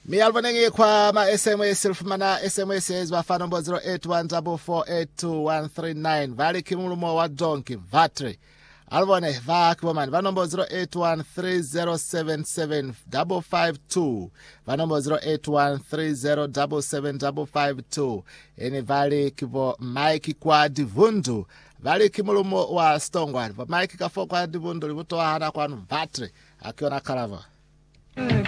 Mi alvanenge kwa ma SMS ilfumana SMS wafano mbo 0814482139 vali kimulumo wa donki vatri alvone vaki wamani vanombo 0813077552 vanombo 0813077552 eni vali kivo Mike kwa divundu vali kimulumo wa stongwani Mike kafo kwa divundu livuto hana kwa vatri akiona karava